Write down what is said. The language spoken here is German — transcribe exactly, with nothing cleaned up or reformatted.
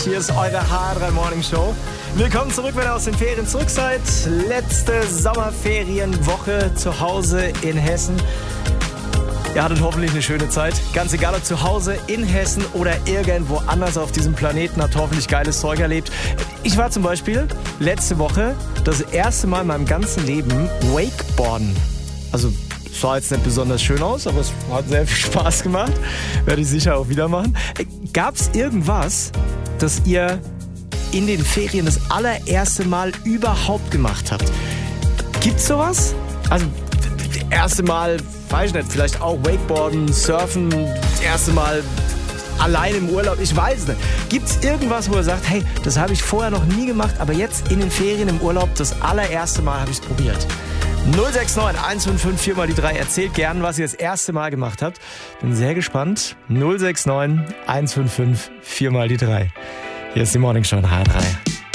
Hier ist eure H drei Morning Show. Willkommen zurück, wenn ihr aus den Ferien zurück seid. Letzte Sommerferienwoche zu Hause in Hessen. Ihr hattet hoffentlich eine schöne Zeit. Ganz egal, ob zu Hause in Hessen oder irgendwo anders auf diesem Planeten, habt hoffentlich geiles Zeug erlebt. Ich war zum Beispiel letzte Woche das erste Mal in meinem ganzen Leben Wakeboarden. Also es sah jetzt nicht besonders schön aus, aber es hat sehr viel Spaß gemacht. Werde ich sicher auch wieder machen. Gab es irgendwas, das ihr in den Ferien das allererste Mal überhaupt gemacht habt? Gibt's sowas? Also das erste Mal, weiß ich nicht, vielleicht auch Wakeboarden, Surfen, das erste Mal allein im Urlaub, ich weiß es nicht. Gibt's irgendwas, wo ihr sagt, hey, das habe ich vorher noch nie gemacht, aber jetzt in den Ferien im Urlaub, das allererste Mal habe ich es probiert? null sechs neun eins fünf fünf vier mal die drei. Erzählt gern, was ihr das erste Mal gemacht habt. Bin sehr gespannt. null sechs neun eins fünf fünf vier mal die drei. Hier ist die Morning Show in H drei.